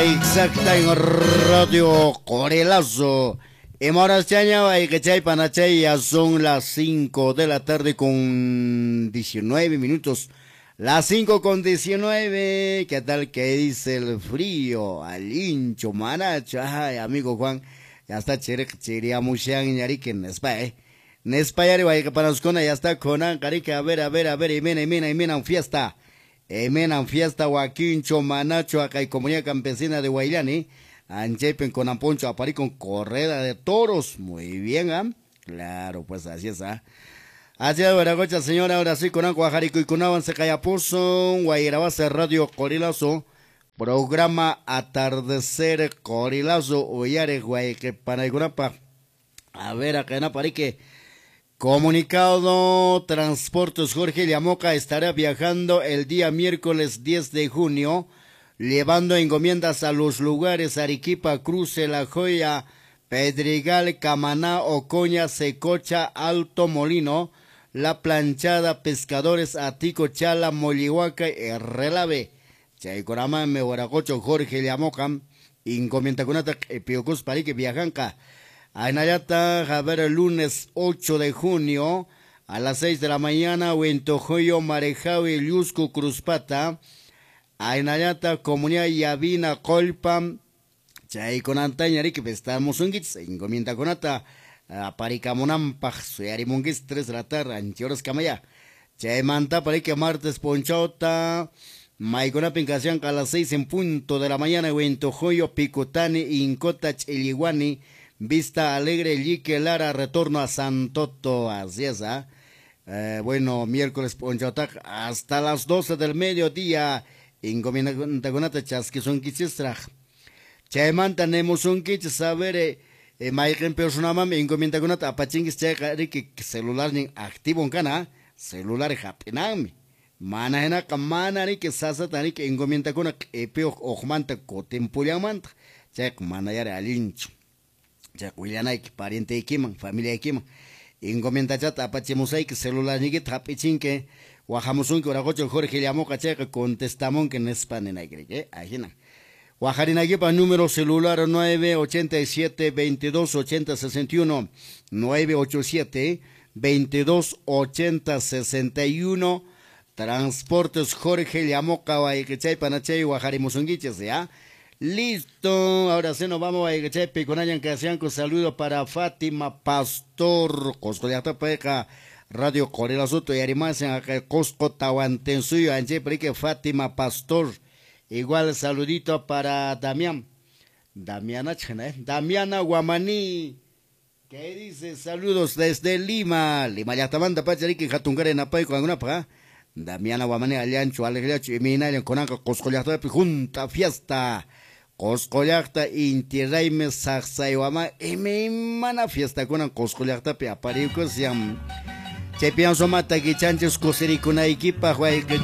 exacta en Radio Corelazo. En horas chaña y que chay panachay ya son las 5 de la tarde con 19 minutos. Las 5 con 19. ¿Qué tal que dice el frío? Al hincho, manacha. Ay, amigo Juan, ya está chiria mushan y yari que nespa, Nespa yari que para nos ya está con carica. A ver, y mena, fiesta. Menan fiesta Joaquincho Manacho acá y comunidad campesina de Guaylani. Anchepen con Amponcho Apari con correda de toros. Muy bien, ¿ah? Claro, pues así es, ¿ah? Así es, Veragocha, señora, ahora sí, con Aguajarico y con Avance Cayapuzo, Guayrabase Radio Corilazo, programa Atardecer Corilazo, Uyare, Guay, que para a ver, acá en Aparique. Comunicado Transportes Jorge Llamoca estará viajando el día miércoles 10 de junio, llevando encomiendas a los lugares Arequipa, Cruce, La Joya, Pedregal, Camaná, Ocoña, Secocha, Alto Molino, La Planchada, Pescadores, Atico, Chala, Mollihuaca y Relave. Chaycorama, Mehuaracocho, Jorge Llamoca, encomienda con Piocus Parique Viajanca. Aynayata, a ver, el lunes 8 de junio, a las 6 de la mañana, Huentojoyo, Marejao y Liusco, Cruzpata. Aynayata, Comunidad Yavina, Colpam, Chay con Antañari, que estamos un gits, encomienda con ata, Paricamonampaj, Suyarimonguis, 3 de la tarde, Anchioros Camaya. Chay Manta, Parique Martes, Ponchota, Maicona Pincasian, a las 6 en punto de la mañana, Huentojoyo, Picotani, Incotach, Eliguani, Vista Alegre, Lique Lara, retorno a Santoto, así es, ¿ah? Bueno, miércoles Ponchotac, hasta las 12 del mediodía, encomienda con chasquizón quichistraj. Chayman tenemos un quich, saber, Maiken personamam, encomienda con apachingis chay, que celular ni activo en cana, celular japinami. Manajena kamana ni que sasa tani que encomienda con epeo ojmanta cotempuliamanta, chay manayare alincho. Ya Willianaik, pariente de Kiman, familia de Kiman. Encomienda chat, apachemusaik, celular ni que tapichinque, Guajamusunque, Oragocho, Jorge Llamoca, checa, contestamos que en España, ¿eh? Ajena. Guajarinaguipa, número celular 987 22 80 61, 987 22 80 61, Transportes Jorge Llamoca, Guayquechay, Panachay, Guajarimusunguiches, ¿ya? Listo, ahora sí nos vamos a Echepe con Ayan Casianco. Saludo para Fátima Pastor, Coscollata Peca, Radio Corela Soto y Arimas en Cosco Tahuantensuyo, Anchepe que Fátima Pastor. Igual saludito para Damiana Guamaní, que dice saludos desde Lima, Yatamanta Pacharique, Jatungare Napay con alguna paga. Damiana Guamaní, Aliancho, Alegriacho y Mina, Conanca, Coscollata Junta Fiesta. Coscollacta Intiraime Saxayuama mana fiesta con Coscollacta pe aparico siam Chepian Somata Gichanches Cosericuna equipa